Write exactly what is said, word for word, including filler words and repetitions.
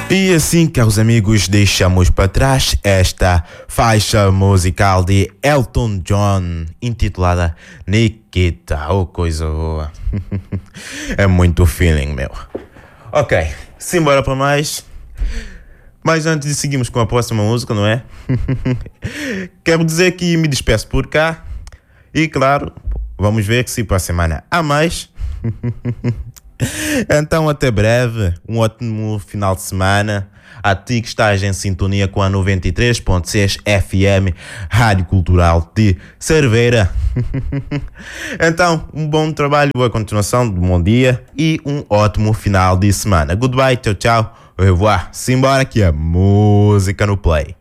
E assim, caros amigos, deixamos para trás esta faixa musical de Elton John, intitulada Nikita. Oh, coisa boa. É muito feeling, meu. Ok, simbora para mais. Mas antes de seguirmos com a próxima música, não é? Quero dizer que me despeço por cá. E claro, vamos ver que se para a semana há mais. Então até breve, um ótimo final de semana. A ti que estás em sintonia com a noventa e três ponto seis F M, Rádio Cultural de Cerveira. Então, um bom trabalho, boa continuação, um bom dia e um ótimo final de semana. Goodbye, tchau, tchau, au revoir. Simbora que é música no play.